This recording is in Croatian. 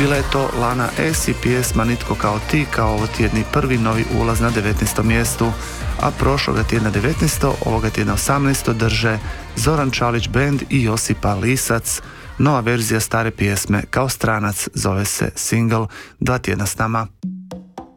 Bila je to Lana S i pjesma Nitko kao ti, kao ovo tjedni prvi novi ulaz na 19. mjestu, a prošloga tjedna 19. ovoga tjedna 18. drže Zoran Čalić Band i Josipa Lisac. Nova verzija stare pjesme Kao stranac zove se single. 2 tjedna s nama.